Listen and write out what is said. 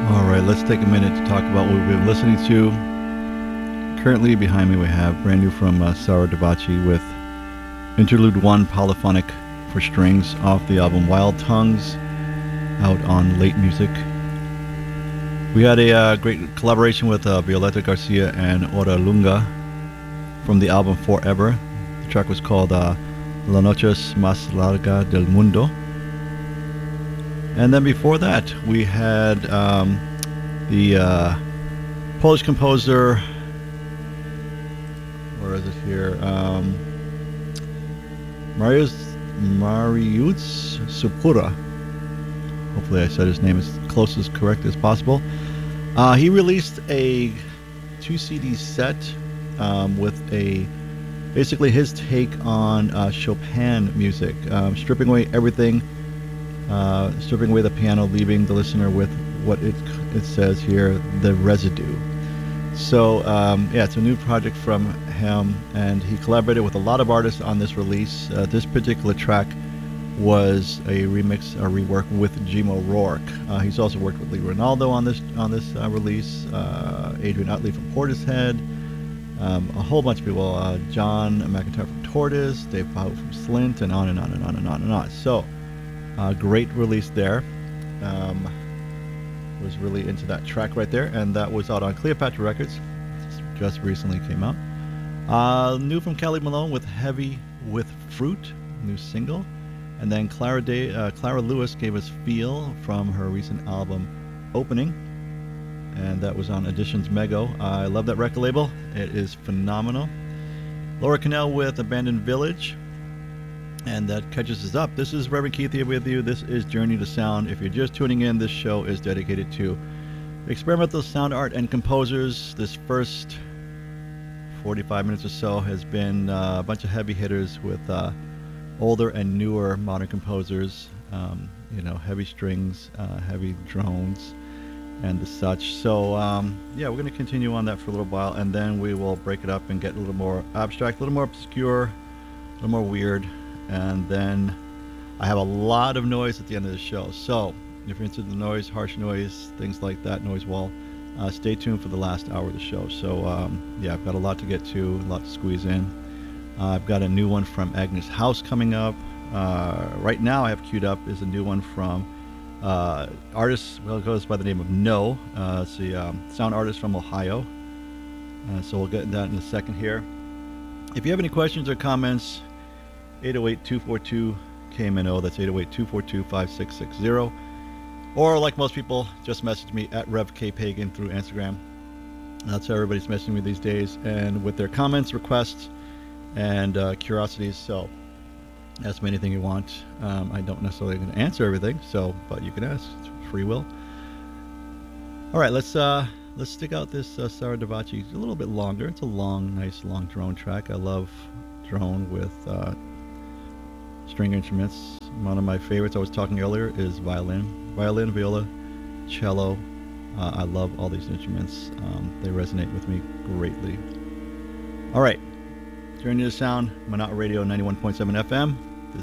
All right, let's take a minute to talk about what we've been listening to. Currently behind me we have brand new from Sarah Davachi with Interlude 1 Polyphonic for Strings off the album Wild Tongues, out on Late Music. We had a great collaboration with Violeta Garcia and Ora Lunga from the album Forever. The track was called La Noche Más Larga del Mundo. And then before that, we had the Polish composer, where is it here? Mariusz Supura. Hopefully I said his name as close as correct as possible. He released a 2 CD set with basically his take on Chopin music, stripping away everything, stripping away the piano, leaving the listener with what it says here, the residue. So yeah, it's a new project from him, and he collaborated with a lot of artists on this release. This particular track was a remix, a rework with Jim O'Rourke. He's also worked with Lee Ronaldo on this release, Adrian Utley from Portishead, a whole bunch of people, John McIntyre from Tortoise, Dave Pahut from Slint, and on and on and on and on and on. So great release there. Was really into that track right there, and that was out on Cleopatra Records. Just recently came out. New from Kelly Malone with Heavy with Fruit, new single. And then Clara Lewis gave us Feel from her recent album Opening, and that was on Editions Mego. I love that record label. It is phenomenal. Laura Cannell with Abandoned Village, and that catches us up. This is Reverend Keith here with you. This is Journey to Sound. If you're just tuning in, this show is dedicated to experimental sound art and composers. This first 45 minutes or so has been a bunch of heavy hitters with older and newer modern composers, heavy strings, heavy drones, and the such. So yeah, we're going to continue on that for a little while, and then we will break it up and get a little more abstract, a little more obscure, a little more weird, and then I have a lot of noise at the end of the show. So if you're into the noise, harsh noise, things like that, noise wall, stay tuned for the last hour of the show. So yeah, I've got a lot to get to, a lot to squeeze in. I've got a new one from Agnes House coming up. Right now I have queued up is a new one from artist, well, it goes by the name of No. It's a sound artist from Ohio. So we'll get that in a second here. If you have any questions or comments, 808-242-KMNO. That's 808-242-5660. Or like most people, just message me at RevKPagan through Instagram. That's how everybody's messaging me these days, and with their comments, requests, and curiosities. So ask me anything you want. I don't necessarily going to answer everything, but you can ask. It's free will. All right, let's stick out this Sarah Davachi. It's a little bit longer. It's a nice long drone track. I love drone with string instruments. One of my favorites I was talking earlier is violin, viola, cello. I love all these instruments. They resonate with me greatly. All right. Journey to Sound, Monot Radio 91.7 FM.